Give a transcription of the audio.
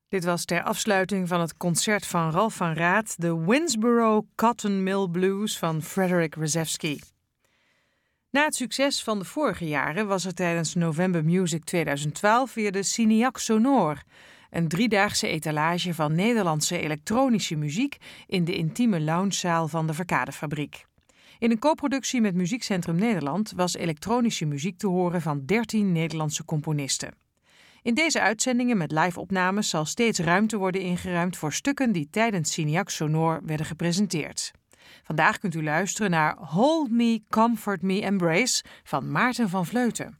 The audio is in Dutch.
Dit was ter afsluiting van het concert van Ralph van Raat, de Winnsboro Cotton Mill Blues van Frederick Rzewski. Na het succes van de vorige jaren was er tijdens November Music 2012 weer de Cineac Sonor, een 3-daagse etalage van Nederlandse elektronische muziek in de intieme loungezaal van de Verkadefabriek. In een co-productie met Muziekcentrum Nederland was elektronische muziek te horen van 13 Nederlandse componisten. In deze uitzendingen met live-opnames zal steeds ruimte worden ingeruimd voor stukken die tijdens Cineac Sonor werden gepresenteerd. Vandaag kunt u luisteren naar Hold Me, Comfort Me, Embrace van Maarten van Vleuten.